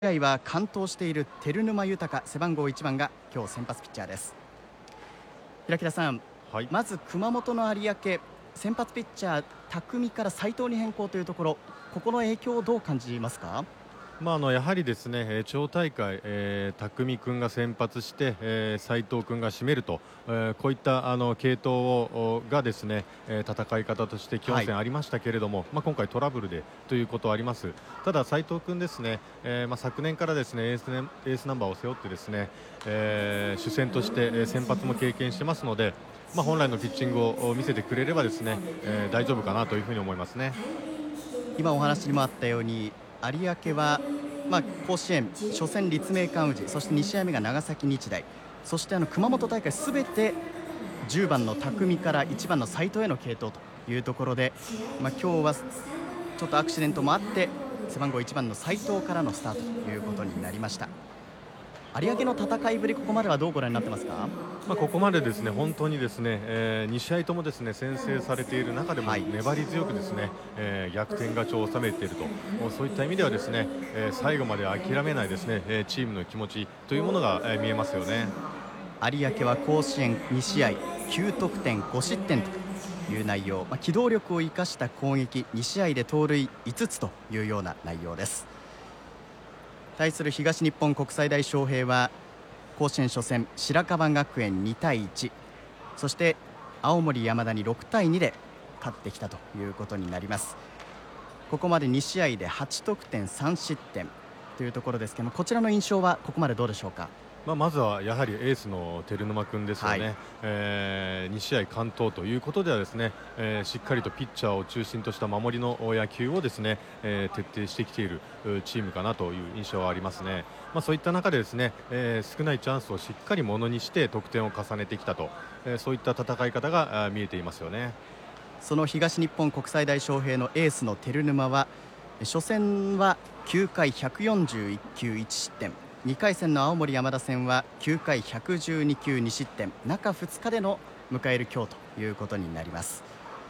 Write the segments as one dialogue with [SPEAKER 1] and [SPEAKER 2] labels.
[SPEAKER 1] 試合は完投している照沼豊背番号1番が今日先発ピッチャーです。平木田さん、
[SPEAKER 2] はい。
[SPEAKER 1] まず熊本の有明先発ピッチャー匠から斉藤に変更というところ、ここの影響をどう感じますか？
[SPEAKER 2] やはりですね、地方大会、匠君が先発して、斉藤君が締めると、こういった系統がですね、戦い方として今日戦ありましたけれども、今回トラブルでということはあります。ただ斉藤君ですね、昨年からですねエースナンバーを背負ってですね、主戦として、先発も経験してますので、本来のピッチングを見せてくれればですね、大丈夫かなというふうに思いますね。
[SPEAKER 1] 今お話にもあったように有明は、甲子園初戦立命館宇治、そして2試合目が長崎日大、そして熊本大会すべて10番の匠から1番の斉藤への継投というところで、今日はちょっとアクシデントもあって背番号1番の斉藤からのスタートということになりました。有明の戦いぶり、ここまではどうご覧になってますか？
[SPEAKER 2] ここまでですね本当にですね、2試合ともですね先制されている中でも粘り強くですね、逆転勝ちを収めていると、そういった意味ではですね、最後まで諦めないですね、チームの気持ちというものが、見えますよね。
[SPEAKER 1] 有明は甲子園2試合9得点5失点という内容、機動力を生かした攻撃、2試合で盗塁5つというような内容です。対する東日本国際大昌平は甲子園初戦白樺学園2対1、そして青森山田に6対2で勝ってきたということになります。ここまで2試合で8得点3失点というところですけども、こちらの印象はここまでどうでしょうか？
[SPEAKER 2] まずはやはりエースの照沼君ですよね、2試合完投ということではですね、しっかりとピッチャーを中心とした守りの野球をですね、徹底してきているチームかなという印象はありますね。そういった中でですね、少ないチャンスをしっかりものにして得点を重ねてきたと、そういった戦い方が見えていますよね。
[SPEAKER 1] その東日本国際大昌平のエースの照沼は初戦は9回141球1失点、2回戦の青森山田戦は9回112球2失点、中2日での迎える今日ということになります。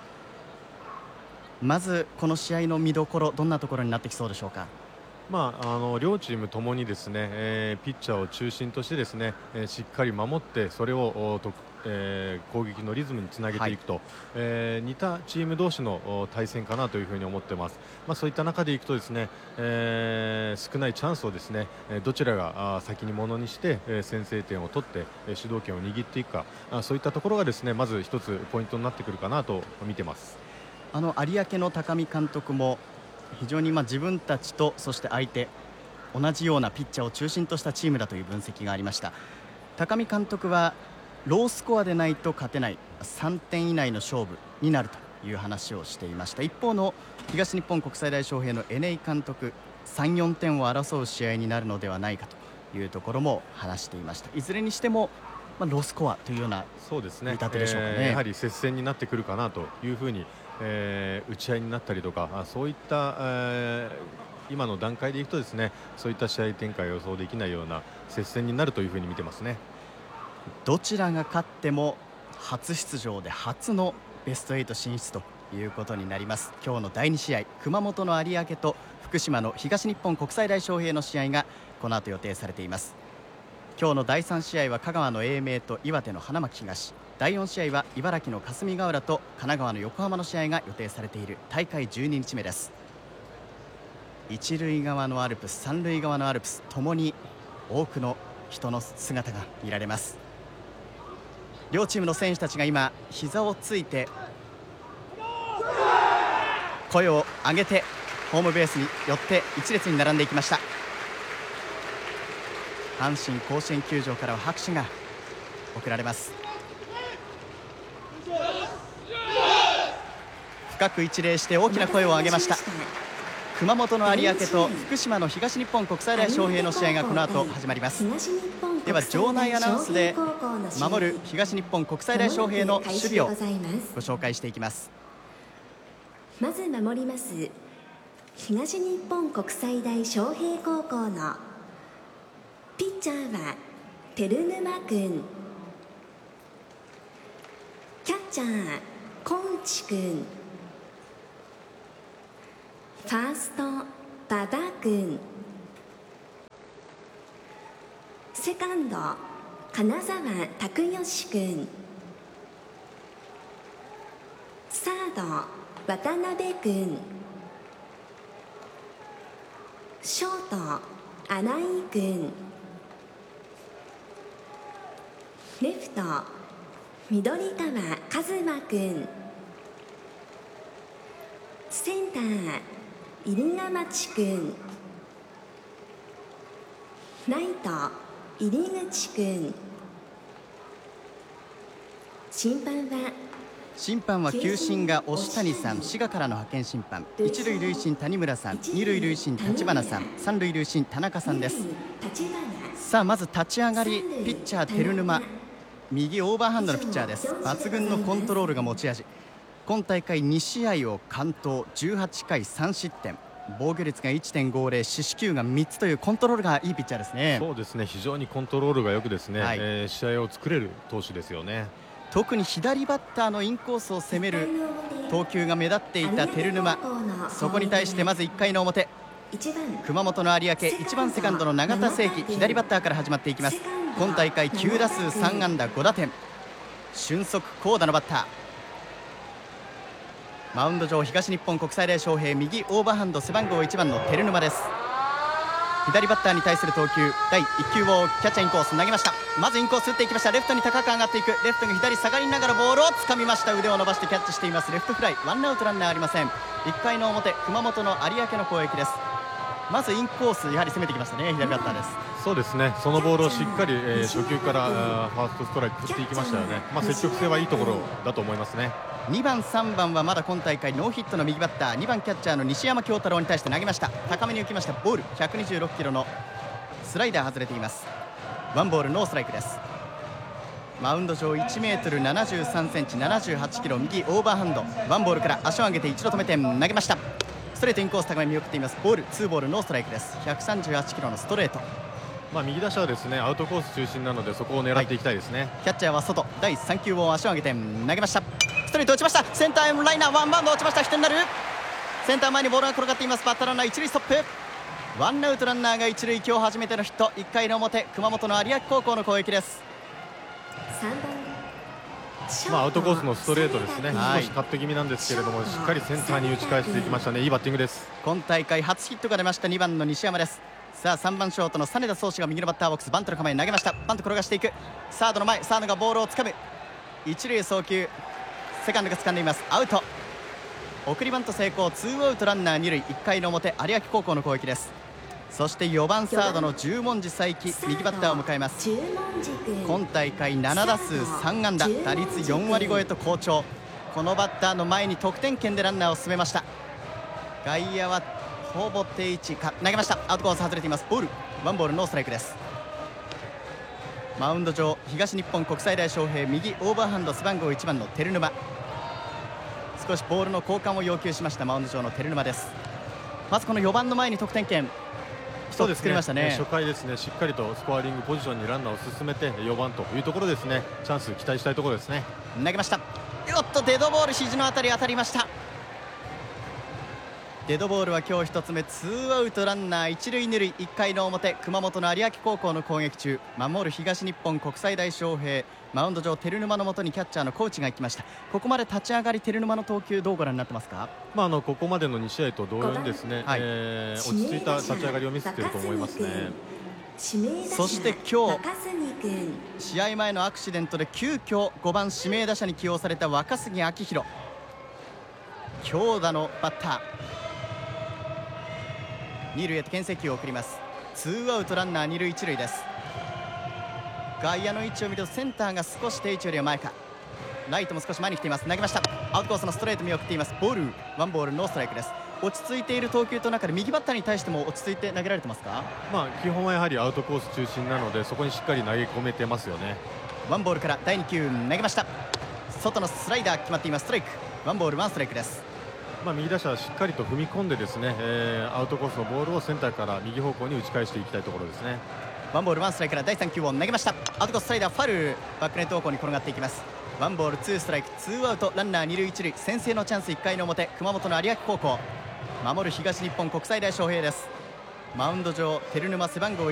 [SPEAKER 1] まずこの試合の見どころ、どんなところになってきそうでしょうか？
[SPEAKER 2] 両チームともにですね、ピッチャーを中心としてですね、しっかり守ってそれを攻撃のリズムにつなげていくと、似たチーム同士の対戦かなというふうに思ってます。そういった中でいくとですね、少ないチャンスをですね、どちらが先にものにして、先制点を取って、主導権を握っていくか、そういったところがですねまず一つポイントになってくるかなと見てます。
[SPEAKER 1] 有明の高見監督も非常に自分たちとそして相手同じようなピッチャーを中心としたチームだという分析がありました。高見監督はロースコアでないと勝てない3点以内の勝負になるという話をしていました。一方の東日本国際大昌平のN.A. 監督、3、4点を争う試合になるのではないかというところも話していました。いずれにしても、ロースコアというような
[SPEAKER 2] そうですね、
[SPEAKER 1] 見立てでしょうかね。
[SPEAKER 2] やはり接戦になってくるかなというふうに、打ち合いになったりとか、そういった、今の段階でいくとですね、そういった試合展開を予想できないような接戦になるというふうに見てますね。
[SPEAKER 1] どちらが勝っても初出場で初のベスト8進出ということになります。今日の第2試合、熊本の有明と福島の東日本国際大昌平の試合がこの後予定されています。今日の第3試合は香川の英明と岩手の花巻東、第4試合は茨城の霞ヶ浦と神奈川の横浜の試合が予定されている大会12日目です。一塁側のアルプス、三塁側のアルプスともに多くの人の姿が見られます。両チームの選手たちが今膝をついて声を上げてホームベースに寄って一列に並んでいきました。阪神甲子園球場からは拍手が送られます。深く一礼して大きな声を上げました。熊本の有明と福島の東日本国際大昌平の試合がこの後始まります。では場内アナウンスで守る東日本国際大昌平の守備をご紹介していきます。
[SPEAKER 3] まず守ります東日本国際大昌平高校のピッチャーは照沼君、キャッチャー小内君、ファースト馬場君、 セカンド金沢拓義君、サード渡辺君、ショート新井君、レフト緑川一馬君、センター入賀町君、ライト入口君。審判は球審が押谷さん、滋賀からの派遣審判、一塁塁審谷村さん、二塁塁審立花さん、三塁塁審田中さんです。さあまず立ち上がり、ピッチャー照沼、右オーバーハンドのピッチャーです。抜群のコントロールが持ち味。今大会2試合を完投、18回3失点、防御率が 1.50、四死球が3つというコントロールがいいピッチャーですね。
[SPEAKER 2] そうですね、非常にコントロールがよくですね、
[SPEAKER 1] はい、
[SPEAKER 2] 試合を作れる投手ですよね。
[SPEAKER 1] 特に左バッターのインコースを攻める投球が目立っていた照沼、そこに対してまず1回の表、熊本の有明、1番セカンドの永田聖輝、左バッターから始まっていきます。今大会9打数3安打5打点、俊足好打のバッター。マウンド上、東日本国際大翔平、右オーバーハンド背番号1番の照沼です。左バッターに対する投球、第1球をキャッチャーインコース投げました。まずインコース打っていきました。レフトに高く上がっていく、レフトが左下がりながらボールをつかみました。腕を伸ばしてキャッチしています。レフトフライ、ワンアウトランナーありません。1回の表、熊本の有明の攻撃です。まずインコース、やはり攻めてきましたね、左バッターです。
[SPEAKER 2] そうですね、そのボールをしっかり、初球からファーストストライク振っていきましたよね。積極性はいいところだと思いますね。
[SPEAKER 1] 2番3番はまだ今大会ノーヒットの右バッター、2番キャッチャーの西山京太郎に対して投げました。高めに浮きましたボール、126キロのスライダー外れています。ワンボールノーストライクです。マウンド上、1メートル73センチ、78キロ、右オーバーハンド、ワンボールから足を上げて一度止めて投げました。ストレートインコース高め見送っています。ボールツーボールノーストライクです。138キロのストレート。
[SPEAKER 2] 右打者はですね、アウトコース中心なのでそこを狙っていきたいですね。
[SPEAKER 1] キャッチャーは外、第3球を足を上げて投げました。ストレート打ちました。センターへライナーワンバウンド落ちました。ヒットになる。センター前にボールが転がっています。バッターランナー一塁ストップ、ワンアウトランナーが一塁、今日初めてのヒット。1回の表、熊本の有明高校の攻撃です。
[SPEAKER 2] アウトコースのストレートですね、
[SPEAKER 1] はい、
[SPEAKER 2] 少しカット気味なんですけれども、しっかりセンターに打ち返していきましたね。いいバッティングです。
[SPEAKER 1] 今大会初ヒットが出ました2番の西山です。さあ3番ショートの実田宗志が右のバッターボックス、バントの構えに投げました。バント転がしていく、サードの前、サードがボールをつかむ、一塁送球、セカンドが掴んでいます。アウト、送りバント成功、ツーアウトランナー二塁。1回の表、有明高校の攻撃です。そして4番サードの十文字佐伯、右バッターを迎えます。今大会7打数3安打、打率4割超えと好調。このバッターの前に得点圏でランナーを進めました。外野はほぼ定位置か、投げました。アウトコース外れています。ボール、ワンボールノーストライクです。マウンド上、東日本国際大翔平、右オーバーハンド背番号1番の照沼、少しボールの交換を要求しました。マウンド上の照沼です。まずこの4番の前に得点圏一つ作りましたね。
[SPEAKER 2] 初回ですね、しっかりとスコアリングポジションにランナーを進めて4番というところですね。チャンス期待したいところですね。
[SPEAKER 1] 投げました。よっとデッドボール、肘のあたり当たりました。デッドボールは今日1つ目。ツーアウトランナー一塁二塁。1回の表、熊本の有明高校の攻撃中、守る東日本国際大翔平、マウンド上照沼のもとにキャッチャーのコーチが行きました。ここまで立ち上がり照沼の投球どうご覧になってますか？
[SPEAKER 2] ここまでの2試合と同様にですね、
[SPEAKER 1] はい、
[SPEAKER 2] 落ち着いた立ち上がりを見せていると思いますね。
[SPEAKER 1] そして今日試合前のアクシデントで急遽5番指名打者に起用された若杉明宏、強打のバッター。二塁へと牽制球を送ります。ツーアウトランナー二塁一塁です。外野の位置を見るとセンターが少し定位置よりは前か、ライトも少し前に来ています。投げました。アウトコースのストレート見送っています。ボール、ワンボールノーストライクです。落ち着いている投球と中で右バッターに対しても落ち着いて投げられてますか？
[SPEAKER 2] 基本はやはりアウトコース中心なので、そこにしっかり投げ込めてますよね。
[SPEAKER 1] ワンボールから第2球投げました。外のスライダー決まっています。ストライク、ワンボールワンストライクです。
[SPEAKER 2] 右打者はしっかりと踏み込んでですね、アウトコースのボールをセンターから右方向に打ち返していきたいところですね。
[SPEAKER 1] ワンボールワンストライクから第3球を投げました。アウトコーススライダーファウル、バックネット方向に転がっていきます。ワンボールツーストライク、ツーアウトランナー二塁一塁。先制のチャンス1回の表、熊本の有明高校、守る東日本国際大翔平です。マウンド上、照沼背番号